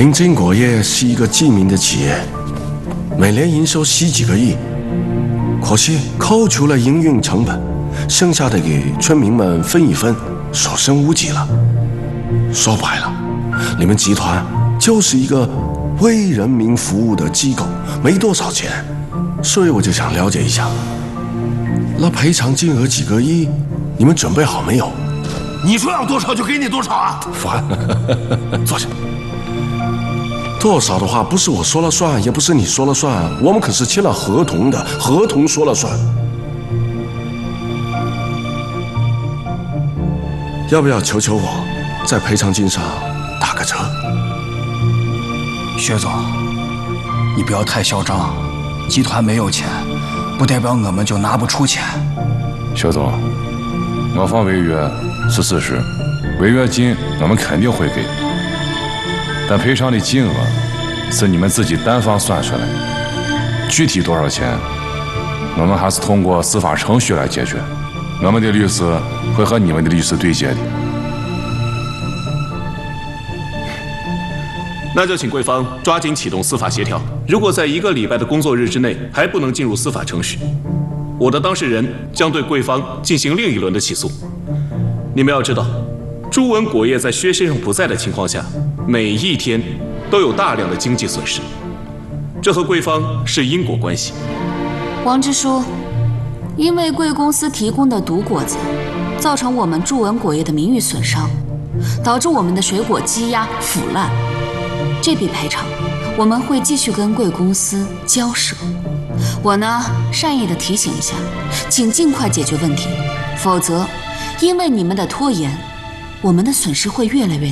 临津果业是一个记名的企业，每年营收10几个亿，可惜扣除了营运成本，剩下的给村民们分一分，所剩无几了。说白了，你们集团就是一个为人民服务的机构，没多少钱，所以我就想了解一下，那赔偿金额几个亿，你们准备好没有？ 你说要多少就给你多少啊！ 烦，坐下。多少的话不是我说了算，也不是你说了算，我们可是签了合同的，合同说了算。要不要求求我，在赔偿金上打个折？ 薛总，你不要太嚣张，集团没有钱，不代表我们就拿不出钱。 薛总，我方违约是事实，违约金我们肯定会给。但赔偿的金额是你们自己单方算出来，具体多少钱，我们还是通过司法程序来解决。我们的律师会和你们的律师对接的。 那就请贵方抓紧启动司法协调。如果在1个礼拜的工作日之内还不能进入司法程序，我的当事人将对贵方进行另一轮的起诉。你们要知道，朱文果业在薛先生不在的情况下，每一天都有大量的经济损失，这和贵方是因果关系。 王支书，因为贵公司提供的毒果子，造成我们朱文果业的名誉损伤，导致我们的水果积压腐烂。这笔赔偿，我们会继续跟贵公司交涉。我呢，善意的提醒一下，请尽快解决问题，否则，因为你们的拖延，我们的损失会越来越大。